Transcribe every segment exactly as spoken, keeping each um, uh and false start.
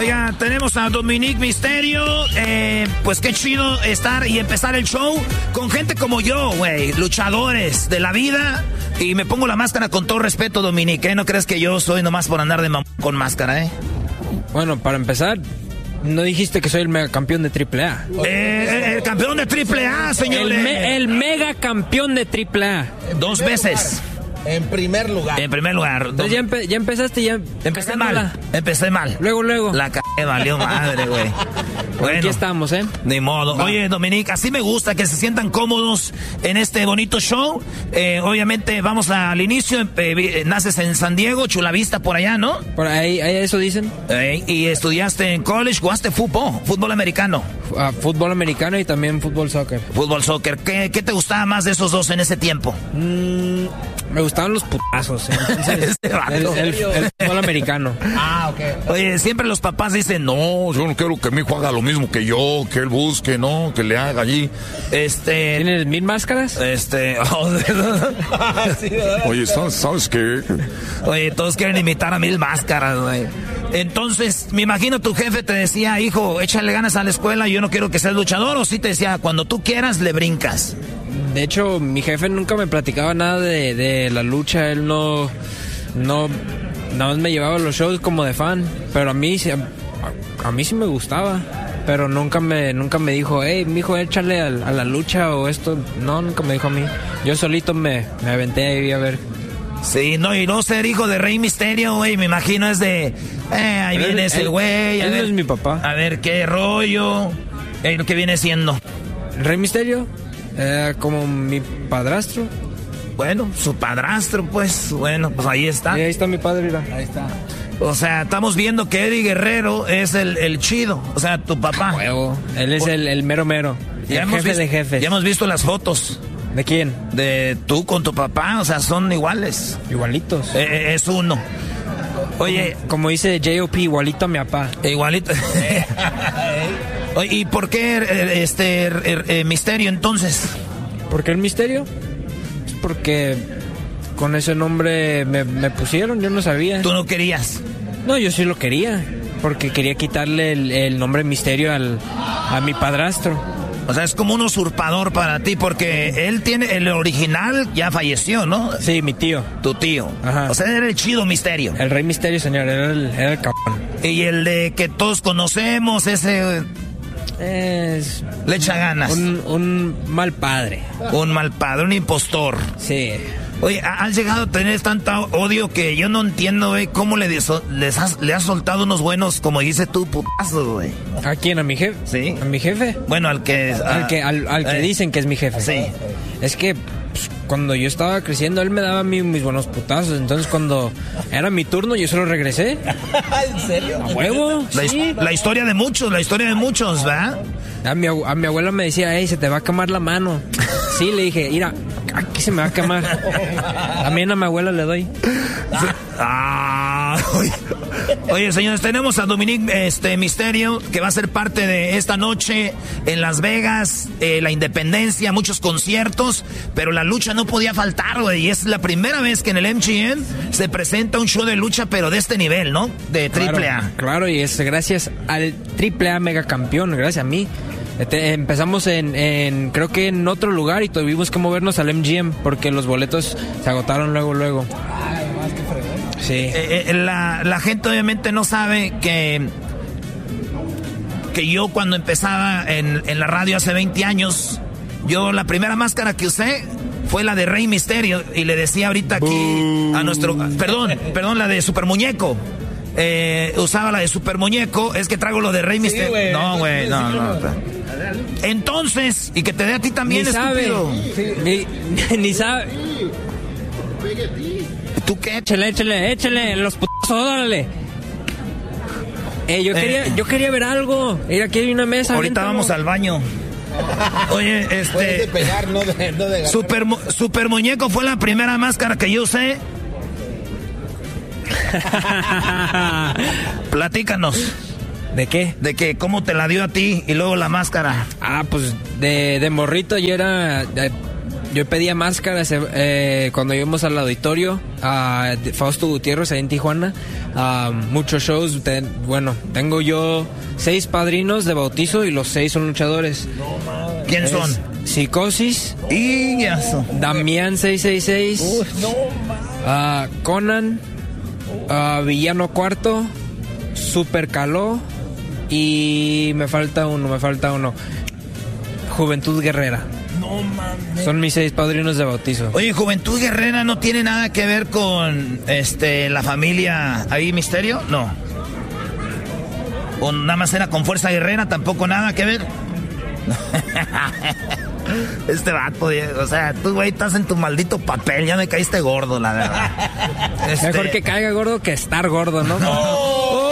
Oiga, tenemos a Dominic Mysterio. Eh, pues qué chido estar y empezar el show con gente como yo, güey. Luchadores de la vida. Y me pongo la máscara con todo respeto, Dominic, ¿eh? No crees que yo soy nomás por andar de mam con máscara, ¿eh? Bueno, para empezar, no dijiste que soy el mega campeón de triple A. Eh, el campeón de triple A, señor. El, me, el mega campeón de triple A. Dos veces. En primer lugar. En primer lugar. Entonces ya, empe ya empezaste, ya... Empecé mal. Empecé mal. Luego, luego. La c*** valió madre, güey. Bueno, aquí estamos, ¿eh? Ni modo. Va. Oye, Dominic, así me gusta que se sientan cómodos en este bonito show. Eh, obviamente, vamos al inicio. Eh, naces en San Diego, Chulavista, por allá, ¿no? Por ahí, ahí eso dicen. Eh, y estudiaste en college, jugaste fútbol, fútbol americano. Uh, fútbol americano y también fútbol soccer. Fútbol soccer. ¿Qué, qué te gustaba más de esos dos en ese tiempo? Mm, me gustaban los putazos. Entonces, el, el, el, el fútbol americano. Ah, ok. Oye, siempre los papás dicen, no, yo no quiero que mi hijo haga lo mismo que yo, que él busque, no, que le haga allí. Este... ¿Tienes mil máscaras? Este... Oh, Oye, ¿sabes, ¿sabes qué? Oye, todos quieren imitar a mil máscaras, güey. Entonces, me imagino tu jefe te decía, hijo, échale ganas a la escuela, yo no quiero que seas luchador, o sí te decía, cuando tú quieras, le brincas. De hecho, mi jefe nunca me platicaba nada de, de la lucha, él no... no nada más me llevaba a los shows como de fan, pero a mí, a, a mí sí me gustaba. Pero nunca me nunca me dijo, hey, mijo, échale a, a la lucha o esto. No, nunca me dijo a mí. Yo solito me, me aventé ahí a ver. Sí, no, y no ser hijo de Rey Mysterio, güey, me imagino es de... Eh, ahí él, viene ese güey. Él no es mi papá. A ver, qué rollo. Eh, ¿Qué viene siendo? ¿Rey Mysterio? Eh, como mi padrastro. Bueno, su padrastro, pues, bueno, pues ahí está. Y ahí está mi padre, mira. Ahí está. O sea, estamos viendo que Eddie Guerrero es el, el chido, o sea, tu papá. Huevo. Él es el, el mero mero. Ya el jefe visto, de jefes. Ya hemos visto las fotos. ¿De quién? De tú con tu papá, o sea, son iguales. Igualitos. Eh, es uno. Oye. Como, como dice J O P, igualito a mi papá. Igualito. Oye, ¿y por qué este eh, Misterio entonces? ¿Por qué el Misterio? Porque con ese nombre me, me pusieron, yo no sabía. ¿Tú no querías? No, yo sí lo quería, porque quería quitarle el, el nombre Misterio al, a mi padrastro. O sea, es como un usurpador para ti, porque él tiene, el original ya falleció, ¿no? Sí, mi tío. Tu tío. Ajá. O sea, era el chido Misterio. El Rey Misterio, señor, era el, era el cabrón. Y el de que todos conocemos, ese... Es... Le echa ganas. Un, un mal padre. Un mal padre, un impostor. Sí. Oye, has llegado a tener tanto odio que yo no entiendo, güey, cómo le, les has, le has soltado unos buenos, como dice tú, putazos, güey. ¿A quién? ¿A mi jefe? Sí. ¿A mi jefe? Bueno, al que... A, al que, al, al que eh, dicen que es mi jefe. Sí. Es que pues, cuando yo estaba creciendo, él me daba a mí mis buenos putazos. Entonces, cuando era mi turno, yo se lo regresé. ¿En serio? ¿A huevo? La, sí. la historia de muchos, la historia de muchos, ¿verdad? A mi, a mi abuela me decía, hey, se te va a quemar la mano. Sí, le dije, mira, aquí se me va a quemar. También a mi abuela le doy. Ah, oye, oye, señores, tenemos a Dominic este, Mysterio, que va a ser parte de esta noche en Las Vegas, eh, la Independencia, muchos conciertos, pero la lucha no podía faltar, güey, y es la primera vez que en el M G M se presenta un show de lucha, pero de este nivel, ¿no? De triple A. Claro, claro, y es gracias al triple A mega campeón, gracias a mí. Este, empezamos en, en, creo que en otro lugar y tuvimos que movernos al M G M porque los boletos se agotaron luego, luego. Ay, más que fregón. Sí. Eh, eh, la, la gente obviamente no sabe que, que yo cuando empezaba en, en la radio hace veinte años, yo la primera máscara que usé fue la de Rey Mysterio y le decía ahorita aquí Boom. a nuestro, perdón, perdón, la de Super Muñeco. Eh, usaba la de Super Muñeco, es que traigo lo de Rey sí, Mysterio. Wey, no, güey, no, no, no. Entonces, y que te dé a ti también, ni estúpido. Sabe. Sí. Ni, ni sabe. ¿Tú qué? Échale, échale, échale, los putazos, órale. Eh, yo, eh. Quería, yo quería ver algo. Mira, aquí hay una mesa. Ahorita vamos al baño. Oye, este... Puedes de pegar, no de, no de Super, Super Muñeco fue la primera máscara que yo usé. Platícanos. ¿De qué? De que cómo te la dio a ti y luego la máscara. Ah, pues de, de morrito yo era... De, yo pedía máscaras eh, cuando íbamos al auditorio a Fausto Gutiérrez ahí en Tijuana. Uh, muchos shows. Ten, bueno, tengo yo seis padrinos de bautizo y los seis son luchadores. No, ¿quién son? Psicosis. Y eso. Damián seiscientos sesenta y seis. Uy, no, uh, Conan. Uh, Villano Cuarto. Super Caló. Y me falta uno, me falta uno. Juventud Guerrera. No mames. Son mis seis padrinos de bautizo. Oye, Juventud Guerrera no tiene nada que ver con este la familia ahí Misterio, no. O nada más era con Fuerza Guerrera, tampoco nada que ver. Este vato, o sea, tú, güey, estás en tu maldito papel, ya me caíste gordo, la verdad. Este... Mejor que caiga gordo que estar gordo, ¿no? No. Oh.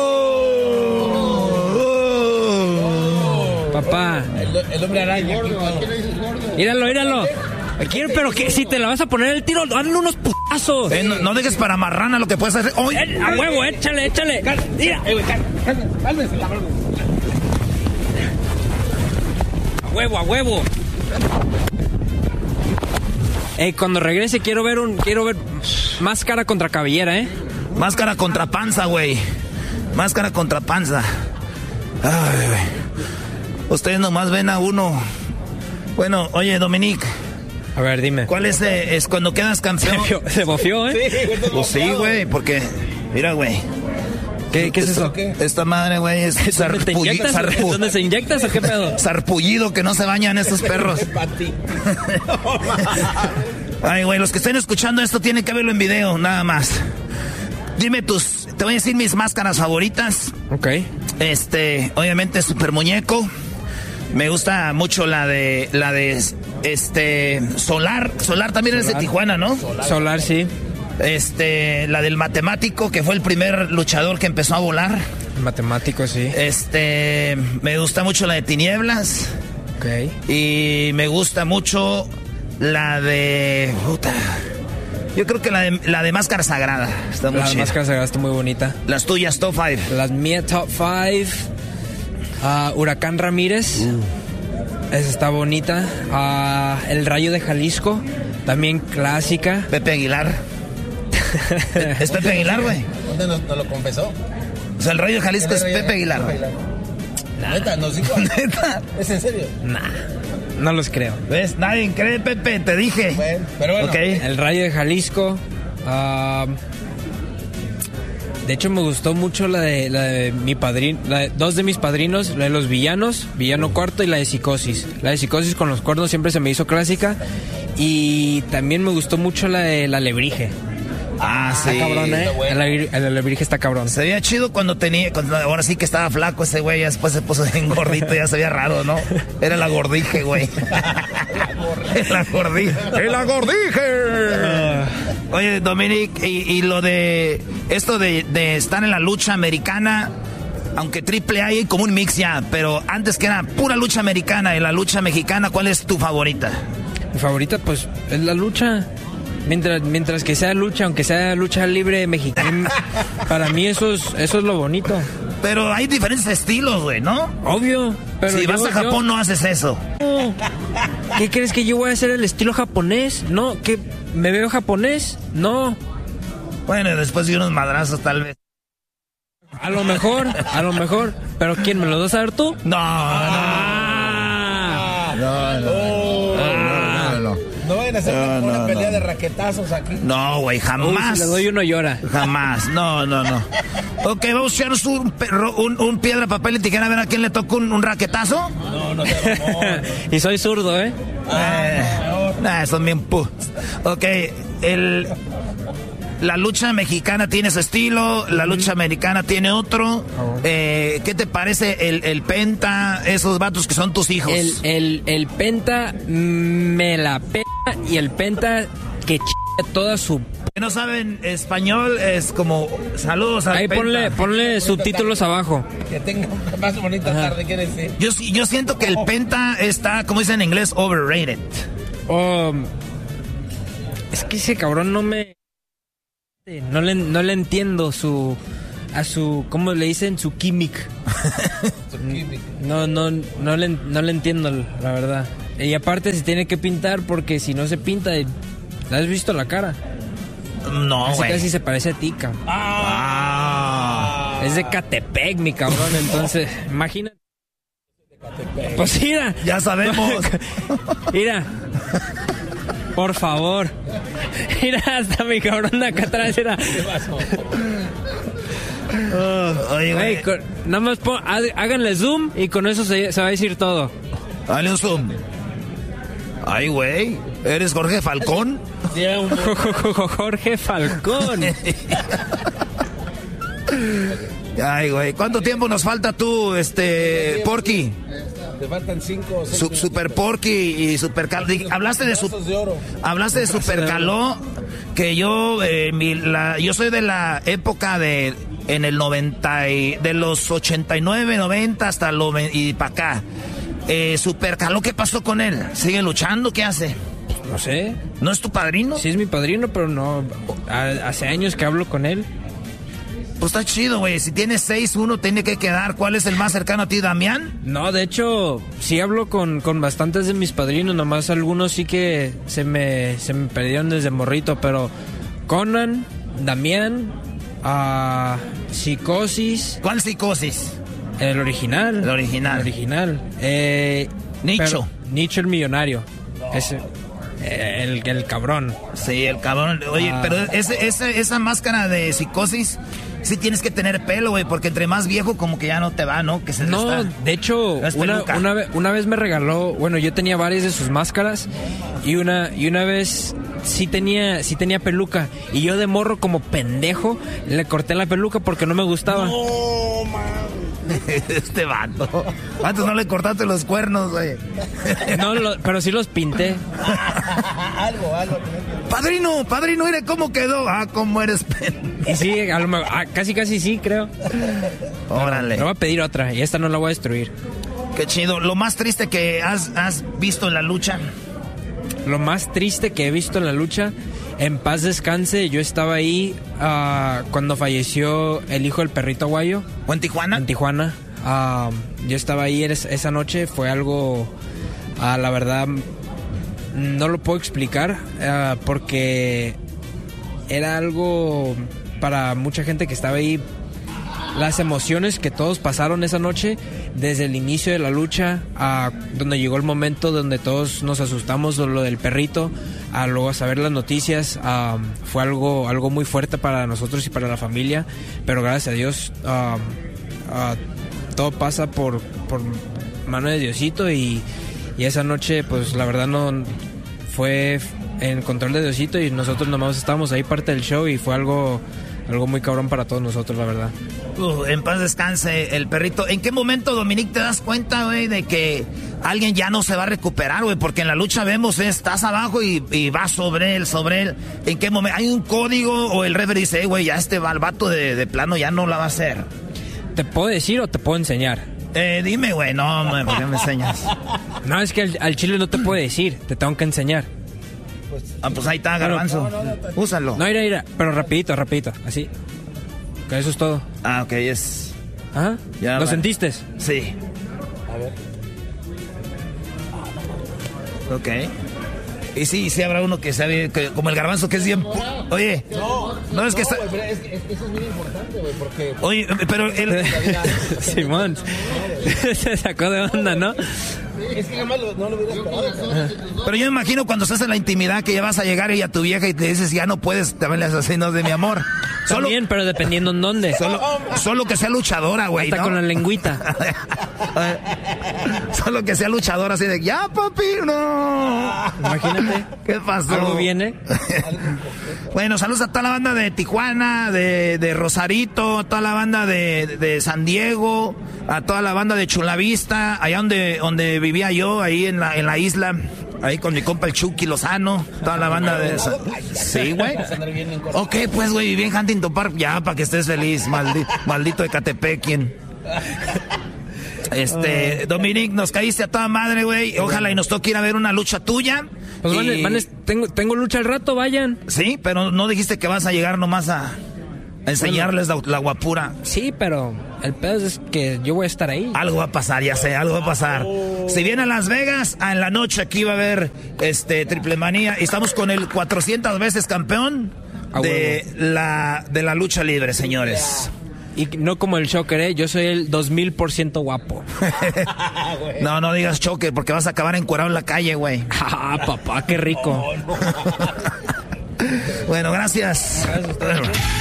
Papá. El, el hombre araña. Míralo, míralo. Aquí, pero que si te la vas a poner el tiro, hazle unos putazos. Eh, no, no dejes para marrana lo que puedes hacer. Oh, eh, a huevo, échale, échale. Mira. A huevo, a huevo. Eh, cuando regrese quiero ver un, quiero ver máscara contra cabellera, ¿eh? Máscara contra panza, güey. Máscara contra panza. Ay, güey. Ustedes nomás ven a uno. Bueno, oye, Dominic. A ver, dime. ¿Cuál es, eh, es cuando quedas campeón? Se, se bofió, ¿eh? Sí, pues sí, güey, porque... Mira, güey. ¿Qué, ¿Qué es eso? ¿Qué? Esta madre, güey, es sarpullido. Sarpu... ¿Dónde se inyectas o qué pedo? Sarpullido, que no se bañan estos perros. Ay, güey, los que estén escuchando esto tienen que verlo en video, nada más. Dime tus... Te voy a decir mis máscaras favoritas. Ok. Este, obviamente, Super Muñeco. Me gusta mucho la de... La de... Este... Solar. Solar también Solar. Es de Tijuana, ¿no? Solar, Solar sí. Este, la del matemático, que fue el primer luchador que empezó a volar. El matemático, sí. Este, me gusta mucho la de Tinieblas. Ok. Y me gusta mucho la de... Puta. Yo creo que la de, la de Máscara Sagrada. Está muy La chida. Máscara Sagrada está muy bonita. Las tuyas, top five. Las mías, top five. Uh, Huracán Ramírez. Uh. Esa está bonita. Uh, el Rayo de Jalisco. También clásica. Pepe Aguilar. ¿Es Pepe Aguilar, güey? ¿Dónde nos, nos lo confesó? O sea, el Rayo de Jalisco es Pepe Aguilar. Nah. Neta, no sigo. Neta. ¿Es en serio? Nah. No los creo. ¿Ves? Nadie cree, Pepe, te dije. Bueno, pero bueno. Okay. El Rayo de Jalisco. Uh, de hecho, me gustó mucho la de, la de mi padrino, la de, dos de mis padrinos, la de los villanos, Villano Cuarto y la de Psicosis. La de Psicosis con los cuernos siempre se me hizo clásica. Y también me gustó mucho la de la Alebrije. Ah, está sí. cabrón, ¿eh? El, el Alebrije está cabrón. Se veía chido cuando tenía... Cuando, ahora sí que estaba flaco ese güey. Después se puso bien gordito. Ya se veía raro, ¿no? Era la gordije, güey. La gordije. ¡La gordije! Oye, Dominic, y, y lo de... Esto de, de estar en la lucha americana... Aunque triple A hay como un mix ya. Pero antes que era pura lucha americana y la lucha mexicana, ¿cuál es tu favorita? Mi favorita, pues, es la lucha... Mientras, mientras que sea lucha, aunque sea lucha libre mexicana, para mí eso es, eso es lo bonito. Pero hay diferentes estilos, güey, ¿no? Obvio. Pero si yo, vas a Japón yo... no haces eso. No. ¿Qué crees que yo voy a hacer el estilo japonés? No, ¿que me veo japonés? No. Bueno, después de unos madrazos tal vez. A lo mejor, a lo mejor. ¿Pero quién, me lo vas a dar tú? No, ah, no, no. No, no. No vayan a hacer no, una no, pelea no. de raquetazos aquí. No, güey, jamás. Uy, si le doy uno llora. Jamás, no, no, no. Ok, vamos a echarnos un, un, un piedra, papel y tijera a ver a quién le toca un, un raquetazo. No, no te vamos. Y soy zurdo, ¿eh? eh nah, son bien pu. Ok, el... La lucha mexicana tiene su estilo, la lucha americana tiene otro. Eh, ¿Qué te parece el, el Penta, esos vatos que son tus hijos? El, el, el Penta me la pena y el Penta que ch... toda su... Que no saben español es como saludos al Ahí Penta. ponle, ponle subtítulos abajo. Que tenga más bonita Ajá. tarde, ¿qué decir? Yo, yo siento que el Penta está, como dicen en inglés, overrated. Oh, es que ese cabrón no me... No le, no le entiendo su... A su... ¿Cómo le dicen? Su gimmick. No, no, no le, no le entiendo, la verdad. Y aparte se tiene que pintar porque si no se pinta, ¿le has visto la cara? No, Casi güey. casi se parece a ti, cabrón. Ah. Es de Catepec, mi cabrón, entonces, imagínate. Pues mira. Ya sabemos. Mira. Por favor. Mira, hasta mi cabrón de acá atrás era. Uh, oye, güey. Hey, con, nada más pon, há- háganle zoom y con eso se, se va a decir todo. Dale un zoom. Ay, güey. ¿Eres Jorge Falcón? Jorge Falcón. Ay, güey. ¿Cuánto tiempo nos falta tú, este, Porky? Te faltan cinco o seis Su, minutos. super Porky y Super Caló. Hablaste de su, Pedazos de oro. hablaste de Super Caló, que yo, eh, mi, la, yo soy de la época de, en el noventa, y, de los ochenta y nueve, noventa hasta lo, y para acá. Eh, Super Caló, ¿qué pasó con él? ¿Sigue luchando? ¿Qué hace? No sé. ¿No es tu padrino? Sí es mi padrino, pero no. a- Hace años que hablo con él. Pues está chido, güey. Si tienes seis, uno tiene que quedar. ¿Cuál es el más cercano a ti, Damián? No, de hecho, sí hablo con, con bastantes de mis padrinos, nomás algunos sí que se me, se me perdieron desde morrito, pero Conan, Damián, ah, Psicosis, ¿Cuál psicosis? el original. El original. El original. Eh, Nicho. pero- Nicho el millonario. Ese, eh, el, el cabrón. Sí, el cabrón. Oye, Ah. pero ese, ese, esa máscara de psicosis, sí tienes que tener pelo, güey, porque entre más viejo como que ya no te va, ¿no? Que se le No, está- de hecho, No es una, peluca. una, ve- una vez me regaló, bueno, yo tenía varias de sus máscaras y una, y una vez sí tenía, sí tenía peluca y yo de morro como pendejo le corté la peluca porque no me gustaba. No, man. Este vato. ¿Cuántos no le cortaste los cuernos, güey? No, lo- pero sí los pinté. algo, algo. Padrino, padrino, mire cómo quedó. Ah, cómo eres pen. Y sí, a lo mejor, ah, casi casi sí, creo. Órale. Le voy a pedir otra y esta no la voy a destruir. Qué chido. Lo más triste que has, has visto en la lucha. Lo más triste que he visto en la lucha, en paz descanse, yo estaba ahí ah, cuando falleció el hijo del perrito aguayo. ¿O en Tijuana? En Tijuana. Ah, yo estaba ahí eres- esa noche, fue algo, ah, la verdad, no lo puedo explicar ah, porque era algo para mucha gente que estaba ahí. Las emociones que todos pasaron esa noche, desde el inicio de la lucha, a donde llegó el momento donde todos nos asustamos de lo del perrito, a luego a saber las noticias, ah, fue algo, algo muy fuerte para nosotros y para la familia, pero gracias a Dios ah, ah, todo pasa por, por mano de Diosito y, y esa noche pues la verdad no fue en control de Diosito y nosotros nomás estábamos ahí parte del show y fue algo, algo muy cabrón para todos nosotros, la verdad. Uh, en paz descanse el perrito. ¿En qué momento, Dominic, te das cuenta, güey, de que alguien ya no se va a recuperar, güey? Porque en la lucha vemos, eh, estás abajo y, y vas sobre él, sobre él. ¿En qué momento? ¿Hay un código o el referee dice, güey, ya este balbato de, de plano ya no la va a hacer? ¿Te puedo decir o te puedo enseñar? Eh, dime, güey, no, no, ¿por qué me enseñas? No, es que al, al chile no te puedo decir, te tengo que enseñar. Ah, pues ahí está, Garbanzo. Úsalo. No, mira, mira, pero rapidito, rapidito, así. Que eso es todo. Ah, ok, es... Ajá. Ya, ¿Lo va. sentiste? Sí. A ver. Ok. Y sí, sí habrá uno que sabe, que, como el Garbanzo, que es bien... pu- Oye, No, no, es que está... güey, pero es que- es que eso es bien importante, güey, porque... Oye, pero él... Simón. Se sacó de onda, ¿no? Es que jamás lo, no lo hubiera esperado, cabrón. Pero yo me imagino cuando estás en la intimidad que ya vas a llegar y a tu vieja y te dices ya no puedes, también las asesinos de mi amor. Solo, También, pero dependiendo en dónde. solo, solo que sea luchadora, güey, Hasta ¿no? con la lengüita. Solo que sea luchadora así de, ya papi, no. Imagínate. ¿Qué pasó? Algo viene. Bueno, saludos a toda la banda de Tijuana, de, de Rosarito, a toda la banda de, de San Diego, a toda la banda de Chulavista, allá donde, donde vivía yo, ahí en la, en la isla, ahí con mi compa el Chucky Lozano, toda la banda de... Sa- Sí, güey. Ok, pues, güey, viví en Huntington Park, ya, para que estés feliz, maldi- maldito de Catepequien. Este, Dominic, nos caíste a toda madre, güey. Ojalá y nos toque ir a ver una lucha tuya. Pues van, Y- van- tengo, tengo lucha al rato, vayan. Sí, pero no dijiste que vas a llegar nomás a... enseñarles la, la guapura. Sí, pero el pedo es que yo voy a estar ahí. Algo va a pasar, ya sé, algo va a pasar. Si viene a Las Vegas, en la noche aquí va a haber este Triple Manía. Y estamos con el cuatrocientas veces campeón de la, de la lucha libre, señores. Y no como el Shocker, ¿eh? Yo soy el dos mil por ciento guapo. No, no digas Shocker, porque vas a acabar encuerado en la calle, güey. Ah, papá, qué rico. Bueno, gracias. Gracias.